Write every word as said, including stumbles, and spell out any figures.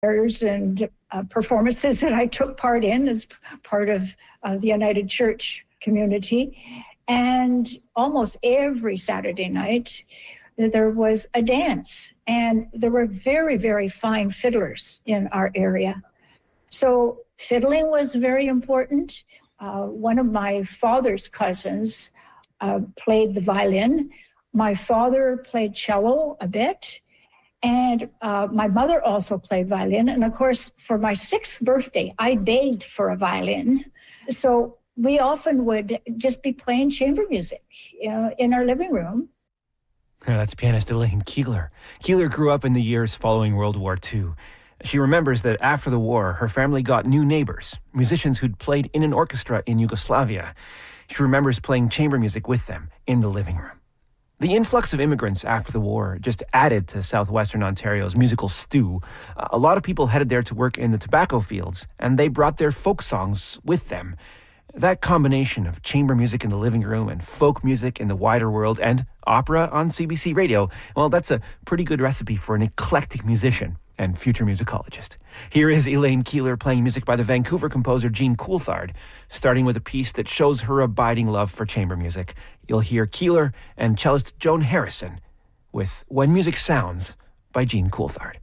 and uh, performances that I took part in as part of uh, the United Church community. And almost every Saturday night, there was a dance. And there were very, very fine fiddlers in our area. So fiddling was very important. Uh, one of my father's cousins uh, played the violin. My father played cello a bit. And uh, my mother also played violin. And of course, for my sixth birthday, I begged for a violin. So we often would just be playing chamber music, you know, in our living room. Yeah, that's pianist Elaine Keeler. Keeler grew up in the years following World War Two. She remembers that after the war, her family got new neighbors, musicians who'd played in an orchestra in Yugoslavia. She remembers playing chamber music with them in the living room. The influx of immigrants after the war just added to southwestern Ontario's musical stew. A lot of people headed there to work in the tobacco fields, and they brought their folk songs with them. That combination of chamber music in the living room and folk music in the wider world and opera on C B C Radio, well, that's a pretty good recipe for an eclectic musician and future musicologist. Here is Elaine Keeler playing music by the Vancouver composer Jean Coulthard, starting with a piece that shows her abiding love for chamber music. You'll hear Keeler and cellist Joan Harrison with When Music Sounds by Jean Coulthard.